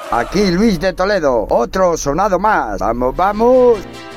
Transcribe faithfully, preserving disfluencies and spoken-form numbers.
Aquí Luis de Toledo, otro sonado más. ¡Vamos, vamos!